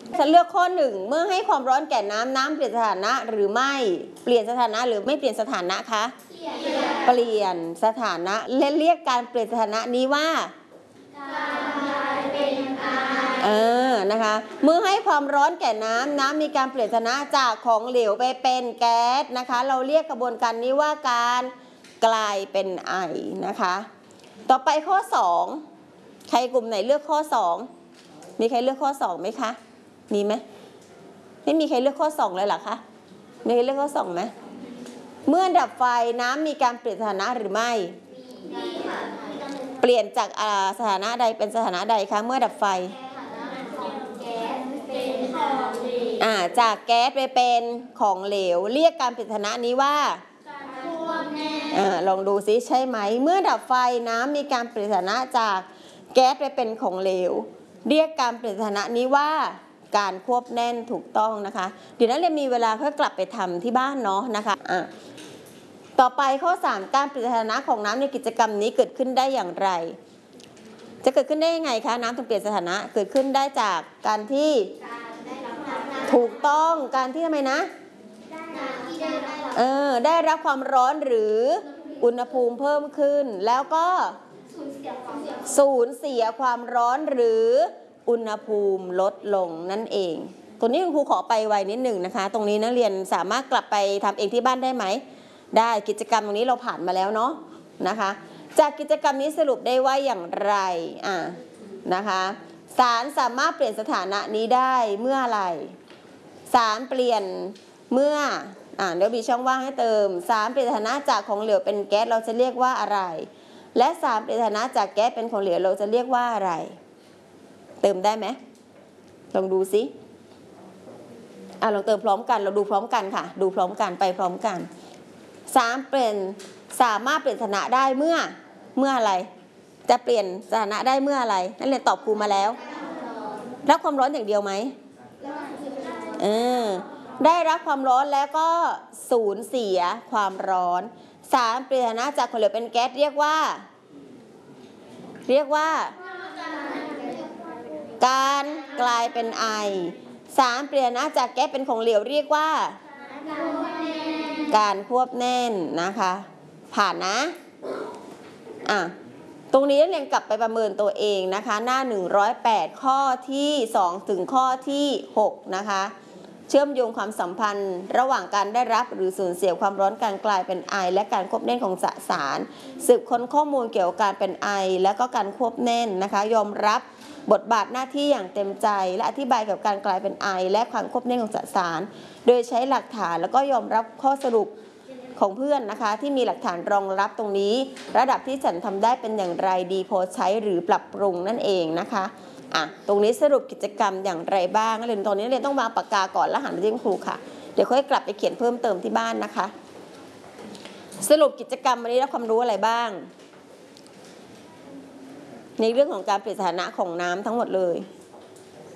ฉันเลือกข้อ1เมื่อให้ความร้อนแก่น้ำน้ำเปลี่ยนสถานะหรือไม่เปลี่ยนสถานะหรือไม่เปลี่ยนสถานะคะเปลี่ยนสถานะและเรียกการเปลี่ยนสถานะนี้ว่านะคะเมื่อให้ความร้อนแก่น้ำน้ำมีการเปลี่ยนสถานะจากของเหลวไปเป็นแก๊สนะคะเราเรียกกระบวนการนี้ว่าการกลายเป็นไอนะคะต่อไปข้อ2ใครกลุ่มไหนเลือกข้อ2มีใครเลือกข้อ2ไหมคะมีไหมไม่มีใครเลือกข้อ2เลยเหรอคะมีใครเลือกข้อ2ไหมเมื่อดับไฟน้ำมีการเปลี่ยนสถานะหรือไม่เปลี่ยนจากสถานะใดเป็นสถานะใดคะเมื่อดับไฟจากแก๊สไปเป็นของเหลวเรียกการเปลี่ยนสถานะนี้ว่าลองดูซิใช่ไหมเมื่อดับไฟน้ำมีการเปลี่ยนสถานะจากแก๊สไปเป็นของเหลวเรียกการเปลี่ยนสถานะนี้ว่าการควบแน่นถูกต้องนะคะเดี๋ยวนั้นเรียนมีเวลาเพื่อกลับไปทำที่บ้านเนาะนะคะต่อไปข้อ3การเปลี่ยนสถานะของน้ำในกิจกรรมนี้เกิดขึ้นได้อย่างไรจะเกิดขึ้นได้ยังไงคะน้ำถึงเปลี่ยนสถานะเกิดขึ้นได้จากการที่ถูกต้องการที่ทำไมนะได้รับความร้อนหรืออุณหภูมิเพิ่มขึ้นแล้วก็สูญเสียความร้อนหรืออุณหภูมิลดลงนั่นเองตัวนี้คุณครูขอไปไวนิดหนึ่งนะคะตรงนี้นักเรียนสามารถกลับไปทำเองที่บ้านได้ไหมได้กิจกรรมตรงนี้เราผ่านมาแล้วเนาะนะคะจากกิจกรรมนี้สรุปได้ว่าอย่างไรนะคะสารสามารถเปลี่ยนสถานะนี้ได้เมื่ออะไรสารเปลี่ยนเมื่อเดี๋ยวมีช่องว่างให้เติมสารเปลี่ยนสถานะจากของเหลวเป็นแก๊สเราจะเรียกว่าอะไรและสารเปลี่ยนสถานะจากแก๊สเป็นของเหลวเราจะเรียกว่าอะไรเติมได้ไหมลองดูสิลองเติมพร้อมกันเราดูพร้อมกันค่ะดูพร้อมกันไปพร้อมกันสารเปลี่ยนสามารถเปลี่ยนสถานะได้เมื่ออะไรจะเปลี่ยนสถานะได้เมื่ออะไรนักเรียนตอบครูมาแล้วรับความร้อนอย่างเดียวไหมได้รับความร้อนแล้วก็สูญเสียความร้อนสารเปลี่ยนสถานะจากของเหลวเป็นแก๊สเรียกว่าการกลายเป็นไอสารเปลี่ยนสถานะจากแก๊สเป็นของเหลวเรียกว่าการควบแน่นนะคะผ่านนะตรงนี้เรียนกลับไปประเมินตัวเองนะคะหน้า108ข้อที่2ถึงข้อที่6นะคะเชื่อมโยงความสัมพันธ์ระหว่างการได้รับหรือสูญเสียความร้อนการกลายเป็นไอและการควบแน่นของสสารสืบค้นข้อมูลเกี่ยวกับการเป็นไอและก็การควบแน่นนะคะยอมรับบทบาทหน้าที่อย่างเต็มใจและอธิบายเกี่ยวกับการกลายเป็นไอและความควบแน่นของสสารโดยใช้หลักฐานแล้วก็ยอมรับข้อสรุปของเพื่อนนะคะที่มีหลักฐานรองรับตรงนี้ระดับที่ฉันทำได้เป็นอย่างไรดีพอใช้หรือปรับปรุงนั่นเองนะคะตรงนี้สรุปกิจกรรมอย่างไรบ้างเรียนตอนนี้เรียนต้องวางปากกาก่อนแล้วหันไปที่ครูค่ะเดี๋ยวค่อยกลับไปเขียนเพิ่มเติมที่บ้านนะคะสรุปกิจกรรมวันนี้ได้ความรู้อะไรบ้างในเรื่องของการเปลี่ยนสถานะของน้ำทั้งหมดเลย